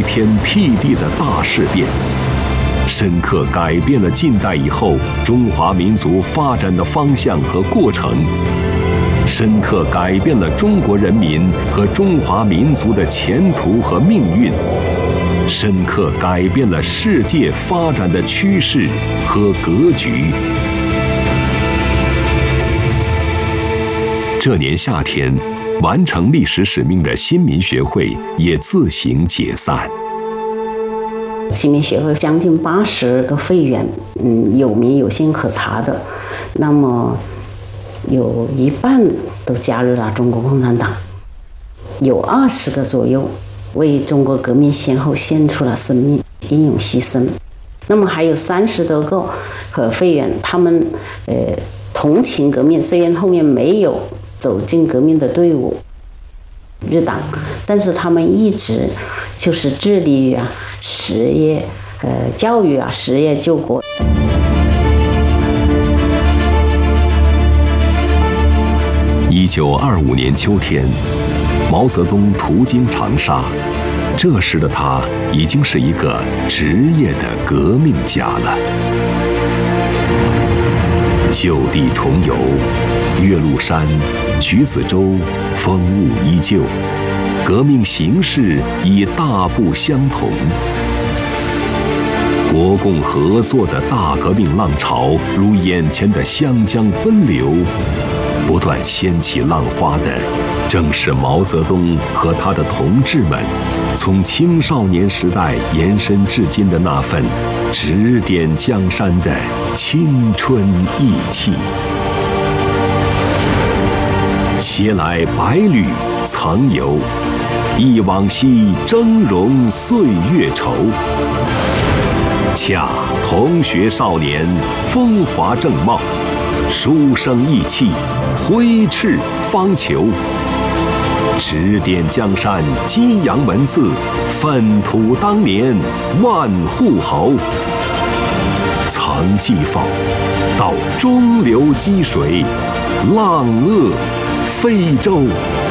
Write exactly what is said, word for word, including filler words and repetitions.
天辟地的大事变，深刻改变了近代以后中华民族发展的方向和过程，深刻改变了中国人民和中华民族的前途和命运，深刻改变了世界发展的趋势和格局。这年夏天，完成历史使命的新民学会也自行解散。 新民学会将近八十个会员，嗯，有名有姓可查的，那么有一半都加入了中国共产党，有二十个左右为中国革命先后献出了生命，英勇牺牲。那么还有三十多个和会员，他们呃同情革命，虽然后面没有走进革命的队伍入党，但是他们一直就是致力于啊实业、呃教育啊实业救国。 一九二五年秋天，毛泽东途经长沙，这时的他已经是一个职业的革命家了。就地重游，岳麓山、橘子洲，风物依旧，革命形势已大不相同。国共合作的大革命浪潮如眼前的湘江奔流，不断掀起浪花的，正是毛泽东和他的同志们从青少年时代延伸至今的那份指点江山的青春意气。携来百侣曾游，忆往昔峥嵘岁月稠。恰同学少年风华正茂，书生意气挥斥方遒。指点江山激扬文字，粪土当年万户侯。曾记否？到中流击水，浪遏飞舟。